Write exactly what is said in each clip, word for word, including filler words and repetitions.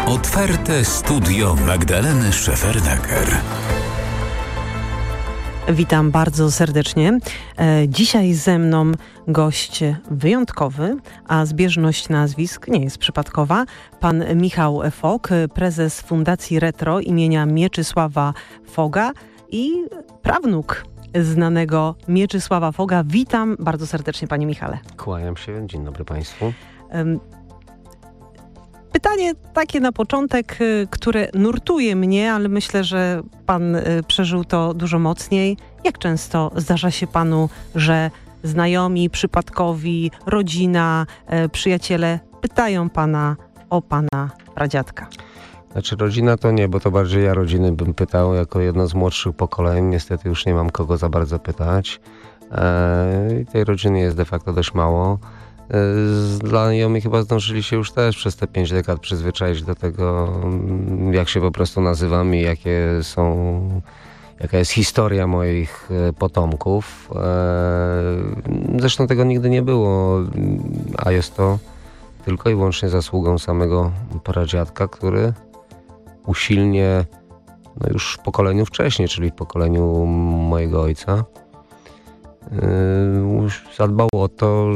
Otwarte studio Magdaleny Szefernaker. Witam bardzo serdecznie. Dzisiaj ze mną gość wyjątkowy, a zbieżność nazwisk nie jest przypadkowa. Pan Michał Fog, prezes Fundacji Retro imienia Mieczysława Foga i prawnuk znanego Mieczysława Foga. Witam bardzo serdecznie, panie Michale. Kłaniam się. Dzień dobry państwu. Pytanie takie na początek, które nurtuje mnie, ale myślę, że pan przeżył to dużo mocniej. Jak często zdarza się panu, że znajomi, przypadkowi, rodzina, przyjaciele pytają pana o pana pradziadka? Znaczy rodzina to nie, bo to bardziej ja rodziny bym pytał jako jedno z młodszych pokoleń. Niestety już nie mam kogo za bardzo pytać. Eee, tej rodziny jest de facto dość mało. Znajomi chyba zdążyli się już też przez te pięć dekad przyzwyczaić do tego, jak się po prostu nazywam i jakie są, jaka jest historia moich potomków. Zresztą tego nigdy nie było, a jest to tylko i wyłącznie zasługą samego pradziadka, który usilnie, no już w pokoleniu wcześniej, czyli w pokoleniu mojego ojca, zadbał o to,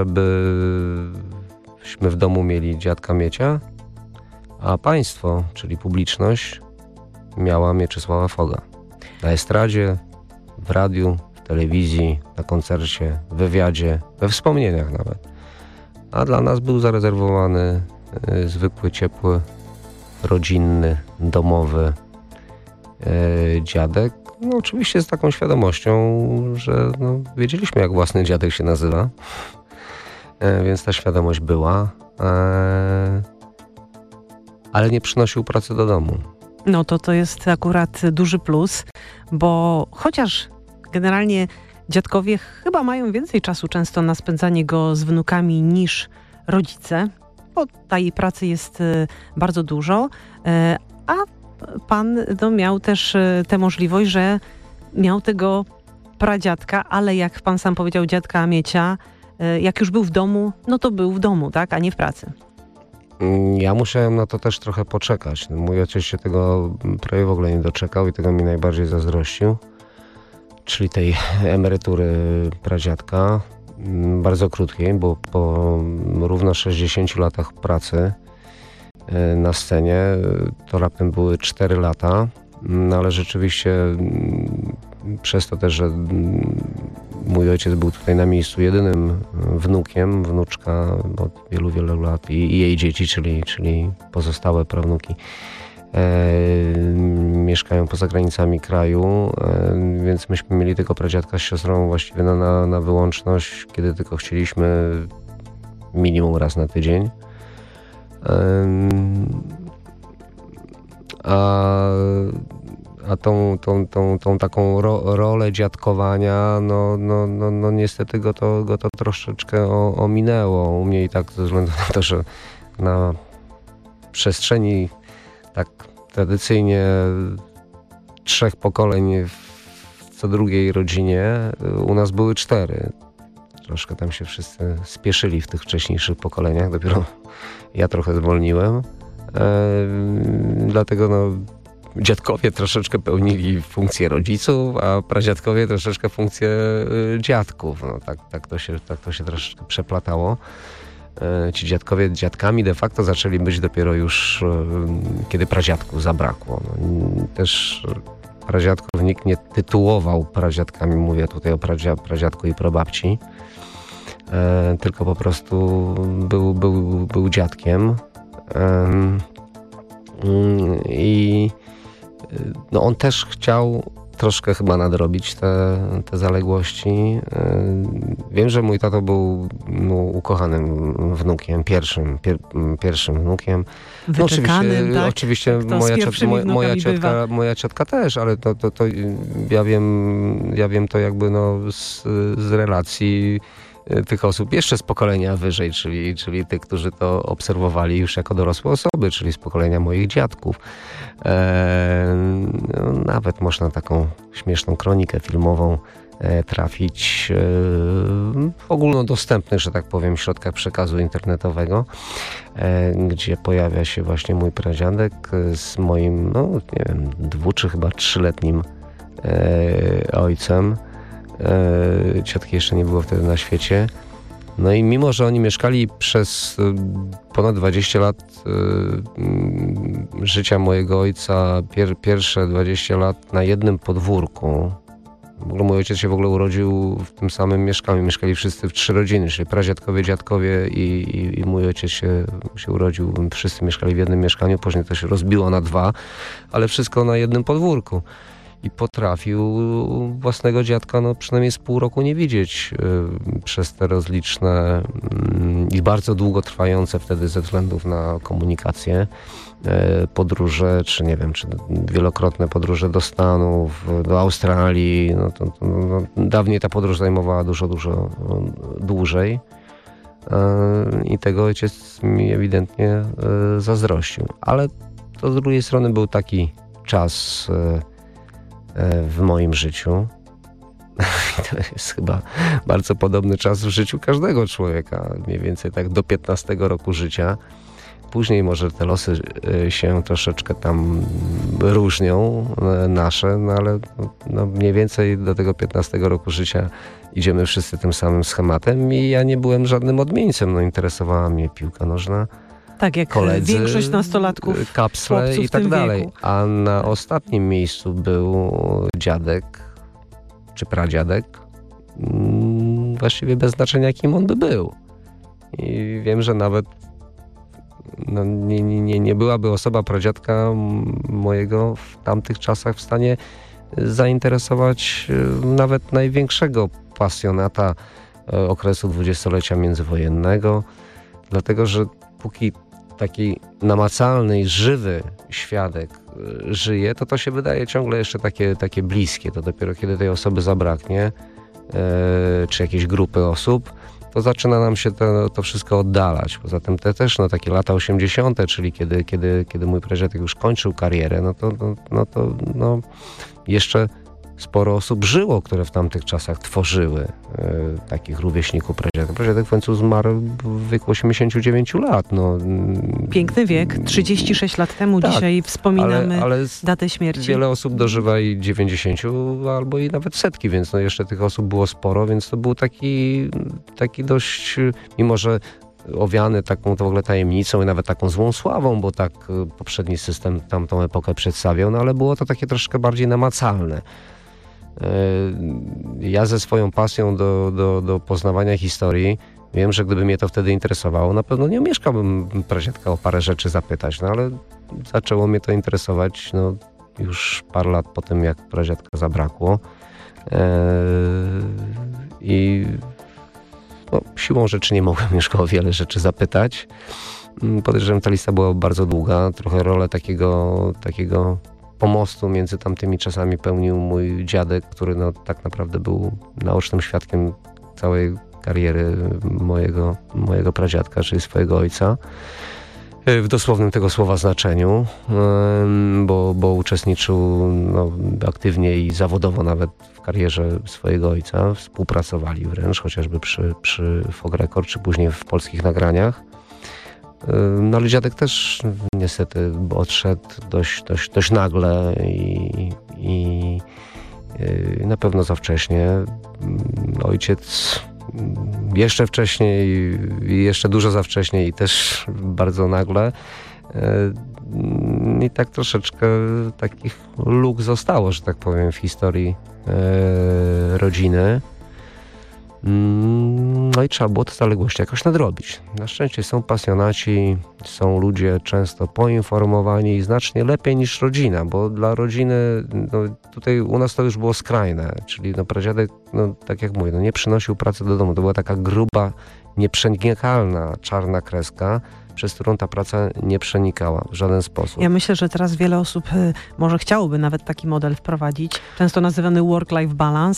żebyśmy w domu mieli dziadka Miecia, a państwo, czyli publiczność, miała Mieczysława Foga. Na estradzie, w radiu, w telewizji, na koncercie, w wywiadzie, we wspomnieniach nawet. A dla nas był zarezerwowany y, zwykły, ciepły, rodzinny, domowy y, dziadek. No, oczywiście z taką świadomością, że no, wiedzieliśmy, jak własny dziadek się nazywa, e, więc ta świadomość była, e, ale nie przynosił pracy do domu. No to to jest akurat duży plus, bo chociaż generalnie dziadkowie chyba mają więcej czasu często na spędzanie go z wnukami niż rodzice, bo tej pracy jest bardzo dużo, e, a pan no, miał też tę możliwość, że miał tego pradziadka, ale jak pan sam powiedział, dziadka Miecia, jak już był w domu, no to był w domu, tak, a nie w pracy. Ja musiałem na to też trochę poczekać. Mój ojciec się tego prawie w ogóle nie doczekał i tego mi najbardziej zazdrościł. Czyli tej emerytury pradziadka, bardzo krótkiej, bo po równo sześćdziesięciu latach pracy na scenie, to raptem były cztery lata, no ale rzeczywiście przez to też, że mój ojciec był tutaj na miejscu jedynym wnukiem, wnuczka od wielu, wielu lat i, i jej dzieci, czyli, czyli pozostałe prawnuki e, mieszkają poza granicami kraju, e, więc myśmy mieli tylko pradziadka z siostrą właściwie na, na, na wyłączność, kiedy tylko chcieliśmy, minimum raz na tydzień. A, a tą, tą, tą, tą taką ro, rolę dziadkowania, no, no, no, no niestety go to, go to troszeczkę o, ominęło. U mnie i tak ze względu na to, że na przestrzeni tak tradycyjnie trzech pokoleń w co drugiej rodzinie u nas były cztery. Troszkę tam się wszyscy spieszyli w tych wcześniejszych pokoleniach, dopiero ja trochę zwolniłem. E, dlatego no, dziadkowie troszeczkę pełnili funkcję rodziców, a pradziadkowie troszeczkę funkcję y, dziadków. No, tak, tak, to się, tak to się troszeczkę przeplatało. E, ci dziadkowie dziadkami de facto zaczęli być dopiero już, y, kiedy pradziadków zabrakło. No, też pradziadków nikt nie tytułował pradziadkami, mówię tutaj o pradzia, pradziadku i prababci. E, tylko po prostu był, był, był dziadkiem e, i no on też chciał troszkę chyba nadrobić te, te zaległości. E, wiem, że mój tato był no, ukochanym wnukiem, pierwszym, pier, pierwszym wnukiem. No, oczywiście, tak? Oczywiście moja, ciot, moja, moja, ciotka, moja ciotka też, ale to, to, to ja, wiem, ja wiem to jakby no z, z relacji tych osób jeszcze z pokolenia wyżej, czyli, czyli tych, którzy to obserwowali już jako dorosłe osoby, czyli z pokolenia moich dziadków. E, no, nawet można taką śmieszną kronikę filmową e, trafić e, w ogólnodostępnych, że tak powiem, środkach przekazu internetowego, e, gdzie pojawia się właśnie mój pradziadek z moim, no nie wiem, dwu czy chyba trzyletnim e, ojcem. E, ciotki jeszcze nie było wtedy na świecie. No i mimo, że oni mieszkali przez ponad dwadzieścia lat y, życia mojego ojca, pier, pierwsze dwadzieścia lat na jednym podwórku. W ogóle mój ojciec się w ogóle urodził w tym samym mieszkaniu. Mieszkali wszyscy w trzy rodziny, czyli pradziadkowie, dziadkowie i, i, i mój ojciec się, się urodził. Wszyscy mieszkali w jednym mieszkaniu, później to się rozbiło na dwa, ale wszystko na jednym podwórku. I potrafił własnego dziadka no, przynajmniej z pół roku nie widzieć y, przez te rozliczne y, i bardzo długotrwające wtedy ze względów na komunikację y, podróże, czy nie wiem, czy wielokrotne podróże do Stanów, do Australii. No, to, to, no, dawniej ta podróż zajmowała dużo, dużo y, dłużej. Y, I tego ojciec mi ewidentnie y, zazdrościł. Ale to z drugiej strony był taki czas y, w moim życiu. To jest chyba bardzo podobny czas w życiu każdego człowieka, mniej więcej tak do piętnastego roku życia. Później może te losy się troszeczkę tam różnią, nasze, no ale no mniej więcej do tego piętnastego roku życia idziemy wszyscy tym samym schematem i ja nie byłem żadnym odmieńcem. No, interesowała mnie piłka nożna. Tak, jak koledzy, większość nastolatków, kapsle i tak dalej. Wieku. A na ostatnim miejscu był dziadek, czy pradziadek, właściwie bez znaczenia, kim on by był. I wiem, że nawet no, nie, nie, nie byłaby osoba pradziadka mojego w tamtych czasach w stanie zainteresować nawet największego pasjonata okresu dwudziestolecia międzywojennego, dlatego że póki taki namacalny i żywy świadek żyje, to to się wydaje ciągle jeszcze takie, takie bliskie. To dopiero kiedy tej osoby zabraknie, e, czy jakiejś grupy osób, to zaczyna nam się to, to wszystko oddalać. Poza tym te też no, takie lata osiemdziesiąte, czyli kiedy, kiedy, kiedy mój pradziadek już kończył karierę, no to, no, no to no, jeszcze sporo osób żyło, które w tamtych czasach tworzyły e, takich rówieśników pradziadka. Pradziadek w końcu zmarł w wieku osiemdziesięciu dziewięciu lat. No. Piękny wiek. trzydzieści sześć lat temu tak, dzisiaj wspominamy ale, ale datę śmierci. Wiele osób dożywa i dziewięćdziesięciu albo i nawet setki, więc no jeszcze tych osób było sporo, więc to był taki, taki dość, mimo że owiany taką to w ogóle tajemnicą i nawet taką złą sławą, bo tak poprzedni system tamtą epokę przedstawiał, no ale było to takie troszkę bardziej namacalne. Ja ze swoją pasją do, do, do poznawania historii wiem, że gdyby mnie to wtedy interesowało, na pewno nie omieszkałbym pradziadka o parę rzeczy zapytać, no ale zaczęło mnie to interesować no, już parę lat po tym, jak pradziadka zabrakło. I no, siłą rzeczy nie mogłem już go o wiele rzeczy zapytać. Podejrzewam, że ta lista była bardzo długa, trochę rolę takiego, takiego pomostu między tamtymi czasami pełnił mój dziadek, który no, tak naprawdę był naocznym świadkiem całej kariery mojego, mojego pradziadka, czyli swojego ojca. W dosłownym tego słowa znaczeniu, bo, bo uczestniczył no, aktywnie i zawodowo nawet w karierze swojego ojca. Współpracowali wręcz, chociażby przy, przy Fog Record, czy później w polskich nagraniach. No ale dziadek też niestety odszedł dość, dość, dość nagle i, i na pewno za wcześnie. Ojciec jeszcze wcześniej i jeszcze dużo za wcześnie i też bardzo nagle. I tak troszeczkę takich luk zostało, że tak powiem, w historii rodziny. No i trzeba było te zaległości jakoś nadrobić. Na szczęście są pasjonaci, są ludzie często poinformowani i znacznie lepiej niż rodzina, bo dla rodziny, no tutaj u nas to już było skrajne, czyli no pradziadek, no tak jak mówię, no nie przynosił pracy do domu. To była taka gruba, nieprzenikalna czarna kreska, przez którą ta praca nie przenikała w żaden sposób. Ja myślę, że teraz wiele osób y, może chciałoby nawet taki model wprowadzić, często nazywany work-life balance,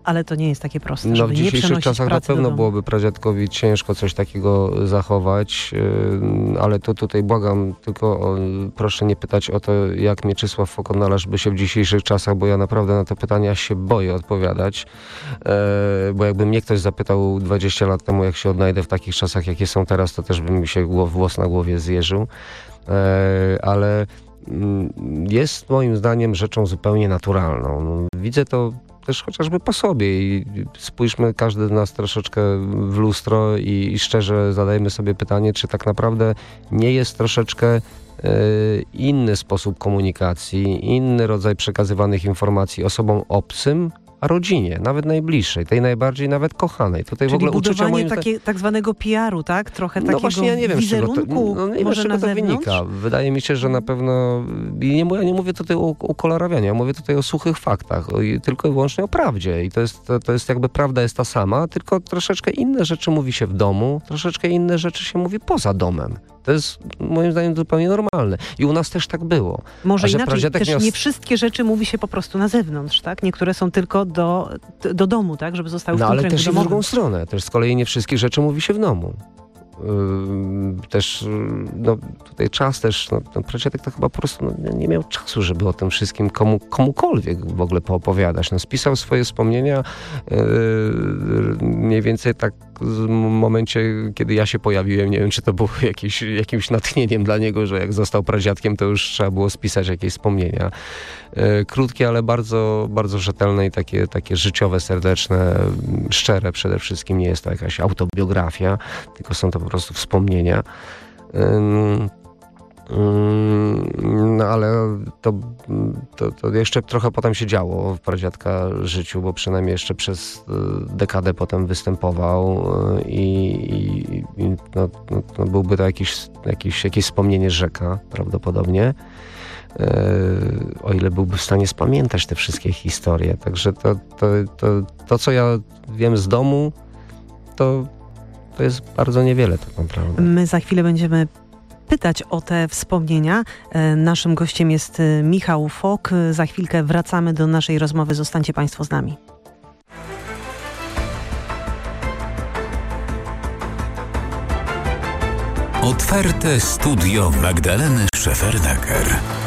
ale to nie jest takie proste, No, żeby w nie dzisiejszych przenosić czasach na pracy do pewno domu. byłoby pradziadkowi ciężko coś takiego zachować, yy, ale to tutaj błagam, tylko o, proszę nie pytać o to, jak Mieczysław Fokon należby się w dzisiejszych czasach, bo ja naprawdę na te pytania się boję odpowiadać, yy, bo jakby mnie ktoś zapytał dwadzieścia lat temu, jak się odnajdę w takich czasach, jakie są teraz, to też by mi się głow, włos na głowie zjeżył, yy, ale jest moim zdaniem rzeczą zupełnie naturalną. No, widzę to też chociażby po sobie i spójrzmy każdy z nas troszeczkę w lustro i, i szczerze zadajmy sobie pytanie, czy tak naprawdę nie jest troszeczkę y, inny sposób komunikacji, inny rodzaj przekazywanych informacji osobom obcym, a rodzinie, nawet najbliższej, tej najbardziej nawet kochanej. Tutaj Czyli w ogóle uczucia budowanie moim takie, tak zwanego P R u, tak? Trochę no takiego właśnie, ja nie wiem, z czego to, wizerunku no nie wiem, z może czego na to zewnątrz? wynika. Wydaje mi się, że na pewno i nie, ja nie mówię tutaj o ukolorowianiu, ja mówię tutaj o suchych faktach, o, tylko i wyłącznie o prawdzie. I to jest, to, to jest jakby prawda jest ta sama, tylko troszeczkę inne rzeczy mówi się w domu, troszeczkę inne rzeczy się mówi poza domem. To jest moim zdaniem zupełnie normalne. I u nas też tak było. Może A że inaczej, pradziadek też miał... nie wszystkie rzeczy mówi się po prostu na zewnątrz, tak? Niektóre są tylko do, do domu, tak? Żeby zostały No w tym ale kręgu też i w domowym. drugą stronę. Też z kolei nie wszystkich rzeczy mówi się w domu. Yy, też no, tutaj czas też, no, ten pradziadek to chyba po prostu no, nie miał czasu, żeby o tym wszystkim komu, komukolwiek w ogóle poopowiadać. No, spisał swoje wspomnienia yy, mniej więcej tak w momencie, kiedy ja się pojawiłem. Nie wiem, czy to było jakieś, jakimś natchnieniem dla niego, że jak został pradziadkiem, to już trzeba było spisać jakieś wspomnienia. Yy, krótkie, ale bardzo, bardzo rzetelne i takie, takie życiowe, serdeczne, szczere przede wszystkim. Nie jest to jakaś autobiografia, tylko są to po prostu wspomnienia. Ym, ym, no ale to, to, to jeszcze trochę potem się działo w pradziadka życiu, bo przynajmniej jeszcze przez dekadę potem występował i, i, i no, no, no byłby to jakiś, jakiś, jakieś wspomnienie rzeka prawdopodobnie. O ile byłby w stanie spamiętać te wszystkie historie. Także to, to, to, to co ja wiem z domu, to To jest bardzo niewiele tak naprawdę. My za chwilę będziemy pytać o te wspomnienia. Naszym gościem jest Michał Fok. Za chwilkę wracamy do naszej rozmowy. Zostańcie Państwo z nami. Otwarte studio Magdaleny Szefernaker.